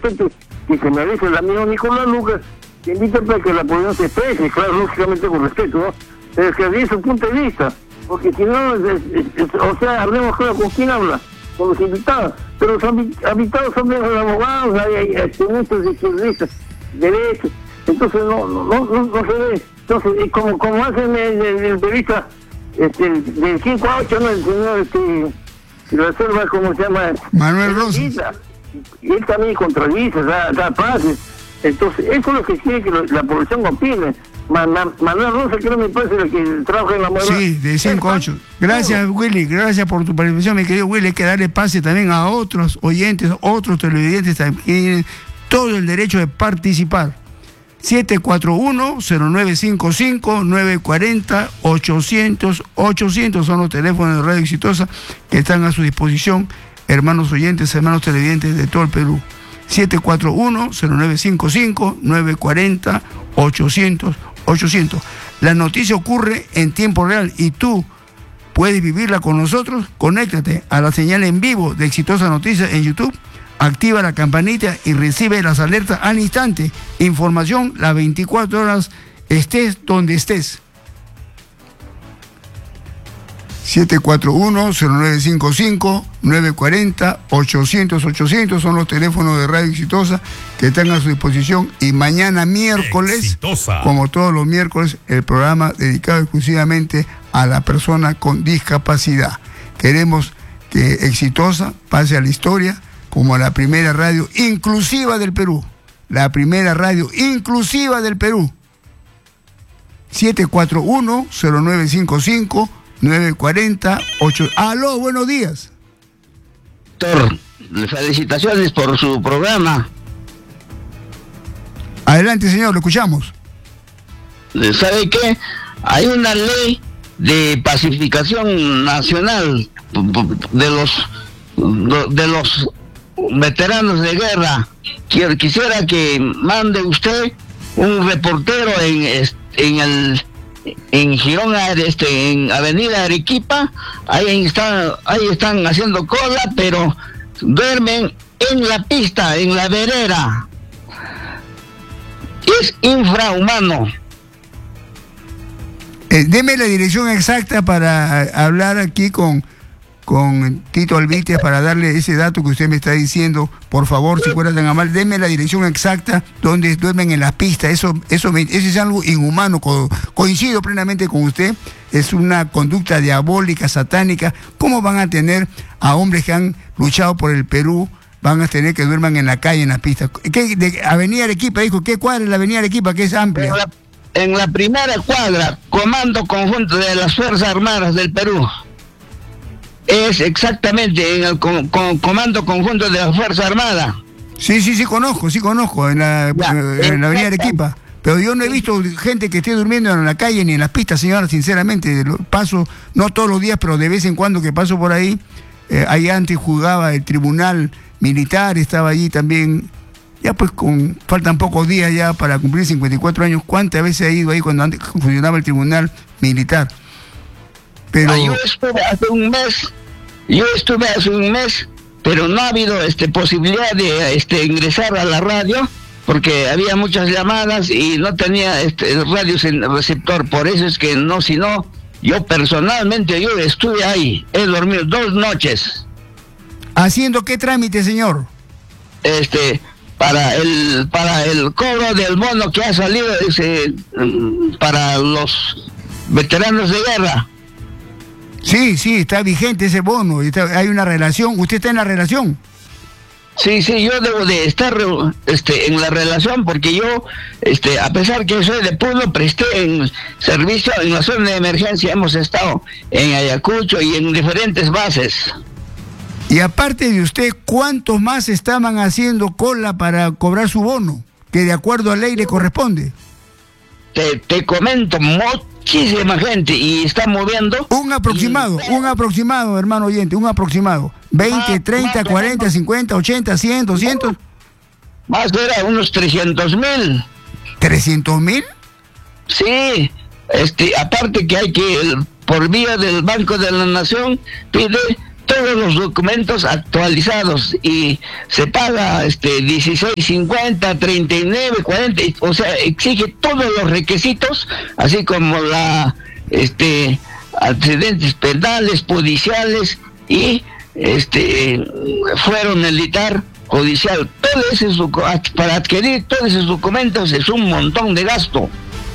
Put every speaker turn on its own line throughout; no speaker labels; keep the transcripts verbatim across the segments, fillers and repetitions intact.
respeto que se merece el amigo Nicolás Lucas, te invito para que la población se exprese, claro, lógicamente con respeto, ¿no? Pero es que desde su punto de vista, porque si no, es, es, es, o sea, hablemos claro, ¿con quién habla? Con los invitados, pero los invitados son de los abogados, hay, hay accionistas de izquierdistas, derechos, entonces no, no, no, no, no se ve. Entonces, como, como hacen el, el, el periodista este, del cinco a ocho, ¿no? El señor, este, la reserva, ¿cómo se llama?
Manuel Rosas.
Y él también contradice, da, da pases. Entonces, eso es lo que quiere que lo, la población opine. Man, man, Manuel Rosas, creo me parece el que trabaja en la moda.
Sí, de cinco a ocho. Gracias, Willy, gracias por tu participación, mi querido Willy. Hay que darle pase también a otros oyentes, otros televidentes también tienen todo el derecho de participar. siete cuatro uno, cero nueve cinco cinco, nueve cuatro cero, ochocientos, ochocientos son los teléfonos de Radio Exitosa que están a su disposición, hermanos oyentes, hermanos televidentes de todo el Perú. siete cuatro uno, cero nueve cinco cinco, nueve cuatro cero, ochocientos, ochocientos. La noticia ocurre en tiempo real y tú puedes vivirla con nosotros. Conéctate a la señal en vivo de Exitosa Noticias en YouTube. Activa la campanita y recibe las alertas al instante. Información las veinticuatro horas, estés donde estés. siete cuatro uno, cero nueve cinco cinco, nueve cuatro cero, ochocientos, ochocientos son los teléfonos de Radio Exitosa que están a su disposición. Y mañana miércoles, Exitosa, como todos los miércoles, el programa dedicado exclusivamente a la persona con discapacidad. Queremos que Exitosa pase a la historia como la primera radio inclusiva del Perú. La primera radio inclusiva del Perú. siete cuatro uno, cero nueve cinco cinco, nueve cuatro cero, ocho. Aló, buenos días.
Doctor, felicitaciones por su programa.
Adelante, señor, lo escuchamos.
¿Sabe qué? Hay una ley de pacificación nacional de los de los veteranos de guerra. Quisiera que mande usted un reportero en en el en Girón, este, en Avenida Arequipa. Ahí están, ahí están haciendo cola, pero duermen en la pista, en la vereda. Es infrahumano.
Eh, deme la dirección exacta para hablar aquí con, con Tito Albitia, para darle ese dato que usted me está diciendo. Por favor, si fuera tan amable, deme la dirección exacta donde duermen en la pista. Eso, eso, me, eso es algo inhumano. Co coincido plenamente con usted. Es una conducta diabólica, satánica. ¿Cómo van a tener a hombres que han luchado por el Perú, van a tener que duerman en la calle, en la pista? ¿Qué, de Avenida Arequipa, dijo? ¿Qué cuadra es la Avenida Arequipa, que es amplia?
En la, en la primera cuadra, Comando Conjunto de las Fuerzas Armadas del Perú. Es exactamente en el com com Comando Conjunto de la Fuerza Armada.
Sí, sí, sí conozco, sí conozco, en la, ya, en la Avenida Arequipa. Pero yo no he visto gente que esté durmiendo en la calle ni en las pistas, señora, sinceramente. Paso, no todos los días, pero de vez en cuando que paso por ahí. Eh, ahí antes jugaba el tribunal militar, estaba allí también. Ya pues con faltan pocos días ya para cumplir cincuenta y cuatro años. ¿Cuántas veces he ido ahí cuando antes funcionaba el tribunal militar? Pero...
Ah, yo estuve hace un mes, yo estuve hace un mes, pero no ha habido este posibilidad de este ingresar a la radio porque había muchas llamadas y no tenía este radio sin receptor. Por eso es que no, si no, yo personalmente yo estuve ahí, he dormido dos noches.
¿Haciendo qué trámite, señor?
Este, para el para el cobro del bono que ha salido ese, para los veteranos de guerra.
Sí, sí, está vigente ese bono, está, hay una relación. ¿Usted está en la relación?
Sí, sí, yo debo de estar este, en la relación porque yo, este, a pesar que soy de Puno, presté en servicio en la zona de emergencia. Hemos estado en Ayacucho y en diferentes bases.
Y aparte de usted, ¿cuántos más estaban haciendo cola para cobrar su bono? Que de acuerdo a ley le corresponde.
Te, te comento, muchísima gente y está moviendo.
Un aproximado, y... un aproximado, hermano oyente, un aproximado. veinte, treinta, cuarenta, cincuenta, ochenta, cien, doscientos.
Más era unos trescientos mil.
¿trescientos mil?
Sí, este, aparte que hay que, por vía del Banco de la Nación, pide todos los documentos actualizados y se paga este dieciséis cincuenta, treinta y nueve, cuarenta, o sea, exige todos los requisitos, así como la este antecedentes penales, judiciales y este fuero militar, judicial. Todo ese, para adquirir todos esos documentos es un montón de gasto.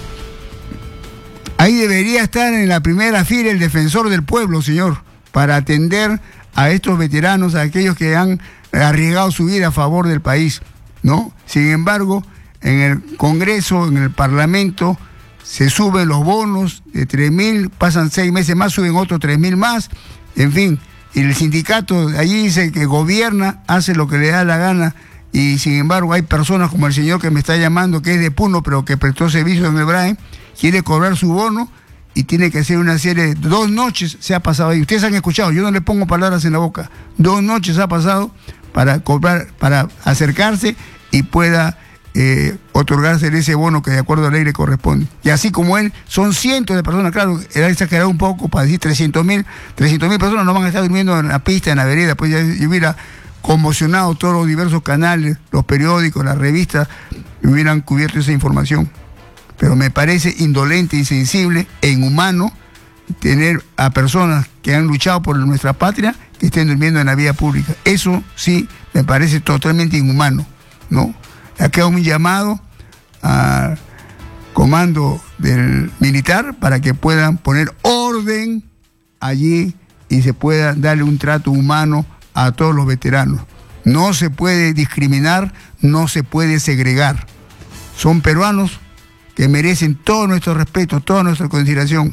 Ahí debería estar en la primera fila el defensor del pueblo, señor, para atender a estos veteranos, a aquellos que han arriesgado su vida a favor del país, ¿no? Sin embargo, en el Congreso, en el Parlamento, se suben los bonos de tres mil, pasan seis meses más, suben otros tres mil más, en fin, y el sindicato allí dice que gobierna, hace lo que le da la gana, y sin embargo hay personas como el señor que me está llamando, que es de Puno, pero que prestó servicio en el BRAE, quiere cobrar su bono y tiene que hacer una serie de dos noches se ha pasado ahí. Ustedes han escuchado, yo no le pongo palabras en la boca. Dos noches ha pasado para cobrar, para acercarse y pueda eh, otorgarse ese bono que de acuerdo a la ley le corresponde. Y así como él, son cientos de personas, claro, era exagerado un poco para decir trescientos mil, trescientos mil personas no van a estar durmiendo en la pista, en la vereda, pues ya yo hubiera conmocionado todos los diversos canales, los periódicos, las revistas, y hubieran cubierto esa información. Pero me parece indolente, insensible e inhumano tener a personas que han luchado por nuestra patria que estén durmiendo en la vía pública. Eso sí me parece totalmente inhumano, ¿no? Acá un llamado al comando del militar para que puedan poner orden allí y se pueda darle un trato humano a todos los veteranos. No se puede discriminar, no se puede segregar. Son peruanos que merecen todo nuestro respeto, toda nuestra consideración.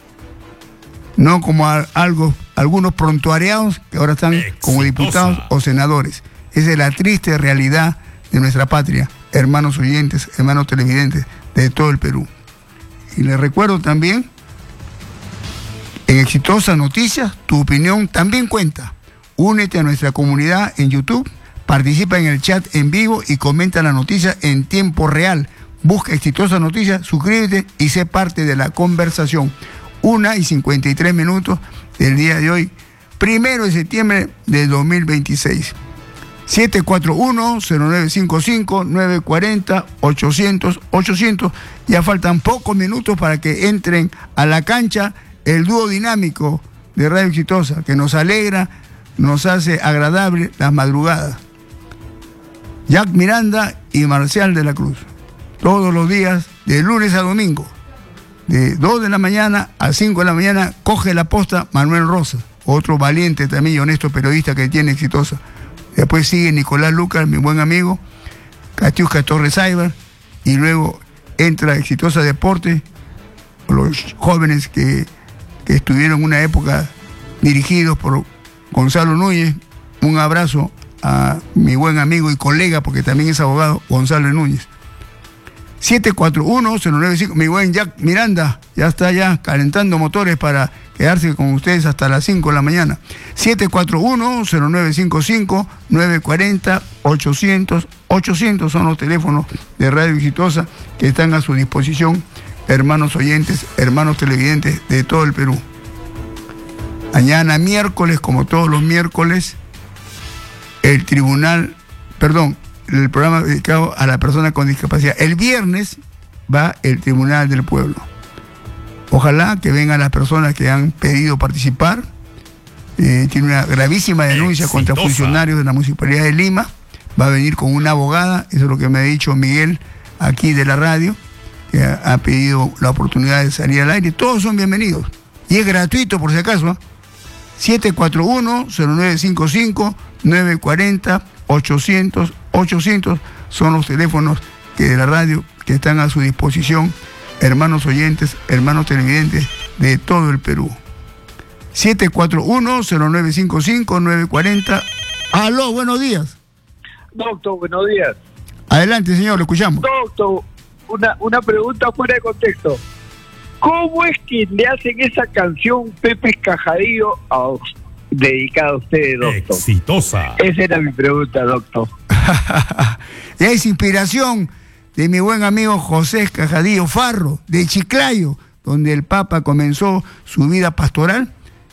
No como a, algo, algunos prontuariados que ahora están Exitosa. Como diputados o senadores. Esa es la triste realidad de nuestra patria, hermanos oyentes, hermanos televidentes de todo el Perú. Y les recuerdo también, en Exitosa Noticias, tu opinión también cuenta. Únete a nuestra comunidad en YouTube, participa en el chat en vivo y comenta la noticia en tiempo real. Busca Exitosa Noticias, suscríbete y sé parte de la conversación. Una y cincuenta y tres minutos del día de hoy, primero de septiembre de dos mil veintiséis. siete cuatro uno, cero nueve cinco cinco, nueve cuatro cero, ochocientos, ochocientos. Ya faltan pocos minutos para que entren a la cancha el dúo dinámico de Radio Exitosa, que nos alegra, nos hace agradable las madrugadas. Jack Miranda y Marcial de la Cruz. Todos los días, de lunes a domingo, de dos de la mañana a cinco de la mañana, coge la posta Manuel Rosa, otro valiente también y honesto periodista que tiene Exitosa. Después sigue Nicolás Lucas, mi buen amigo, Catiusca Torres Aybar, y luego entra Exitosa Deporte, los jóvenes que, que estuvieron en una época dirigidos por Gonzalo Núñez. Un abrazo a mi buen amigo y colega, porque también es abogado, Gonzalo Núñez. siete cuatro uno, cero nueve cinco, mi buen Jack Miranda, ya está ya calentando motores para quedarse con ustedes hasta las cinco de la mañana. siete cuatro uno, cero nueve cinco cinco, nueve cuatro cero, ochocientos, ochocientos son los teléfonos de Radio Exitosa que están a su disposición, hermanos oyentes, hermanos televidentes de todo el Perú. Mañana miércoles, como todos los miércoles, el tribunal, perdón, el programa dedicado a la persona con discapacidad. El viernes va el Tribunal del Pueblo. Ojalá que vengan las personas que han pedido participar. Eh, tiene una gravísima denuncia Exitosa. Contra funcionarios de la Municipalidad de Lima. Va a venir con una abogada, eso es lo que me ha dicho Miguel aquí de la radio, que ha, ha pedido la oportunidad de salir al aire. Todos son bienvenidos. Y es gratuito por si acaso. ¿eh? siete cuatro uno, cero nueve cinco cinco, nueve cuatro cero, ochocientos, ochocientos son los teléfonos que de la radio que están a su disposición, hermanos oyentes, hermanos televidentes de todo el Perú. siete cuatro uno, cero nueve cinco cinco, nueve cuatro cero. Aló, buenos días.
Doctor, buenos días.
Adelante, señor, lo escuchamos.
Doctor, una, una pregunta fuera de contexto. ¿Cómo es que le hacen esa canción Pepe Escajadillo a, dedicada a usted, doctor?
Exitosa.
Esa era mi pregunta, doctor.
Es inspiración de mi buen amigo José Escajadillo Farro, de Chiclayo, donde el Papa comenzó su vida pastoral.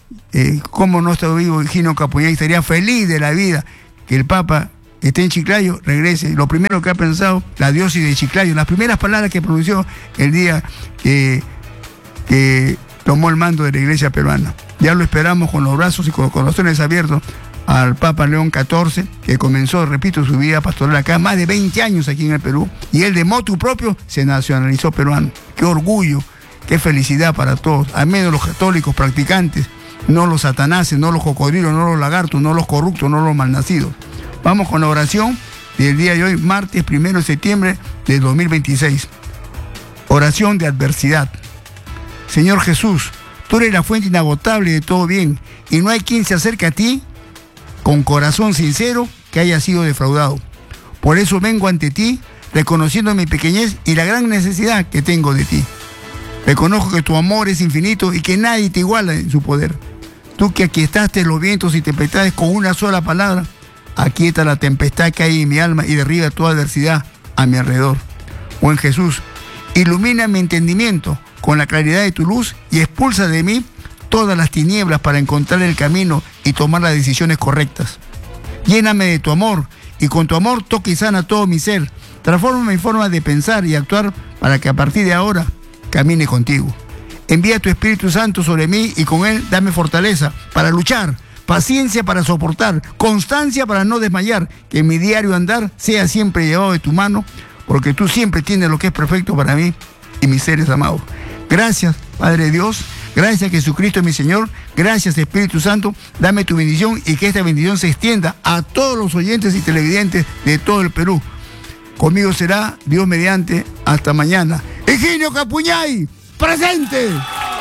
Eh, ¿Cómo no está vivo Higinio Capuñay? Estaría feliz de la vida que el Papa esté en Chiclayo, regrese. Lo primero que ha pensado, la diócesis de Chiclayo, las primeras palabras que pronunció el día que, que tomó el mando de la Iglesia peruana. Ya lo esperamos con los brazos y con los corazones abiertos al Papa León catorce, que comenzó, repito, su vida pastoral acá, más de veinte años aquí en el Perú, y él de motu propio se nacionalizó peruano. Qué orgullo, qué felicidad para todos, al menos los católicos practicantes, no los satanases, no los cocodrilos, no los lagartos, no los corruptos, no los malnacidos. Vamos con la oración del día de hoy, martes primero de septiembre de dos mil veintiséis. Oración de adversidad. Señor Jesús, tú eres la fuente inagotable de todo bien, y no hay quien se acerque a ti con corazón sincero que haya sido defraudado. Por eso vengo ante ti, reconociendo mi pequeñez y la gran necesidad que tengo de ti. Reconozco que tu amor es infinito y que nadie te iguala en su poder. Tú que aquietaste los vientos y tempestades con una sola palabra, aquieta la tempestad que hay en mi alma y derriba toda adversidad a mi alrededor. Buen Jesús, ilumina mi entendimiento con la claridad de tu luz y expulsa de mí todas las tinieblas para encontrar el camino y tomar las decisiones correctas. Lléname de tu amor y con tu amor toca y sana todo mi ser. Transforma mi forma de pensar y actuar para que a partir de ahora camine contigo. Envía tu Espíritu Santo sobre mí y con él dame fortaleza para luchar, paciencia para soportar, constancia para no desmayar, que mi diario andar sea siempre llevado de tu mano, porque tú siempre tienes lo que es perfecto para mí y mis seres amados. Gracias, Padre Dios. Gracias, Jesucristo, mi Señor. Gracias, Espíritu Santo. Dame tu bendición y que esta bendición se extienda a todos los oyentes y televidentes de todo el Perú. Conmigo será Dios mediante. Hasta mañana. Higinio Capuñay, presente.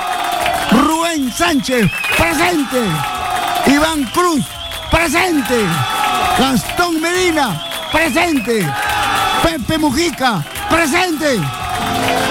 Rubén Sánchez, presente. Iván Cruz, presente. Gastón Medina, presente. Pepe Mujica, presente.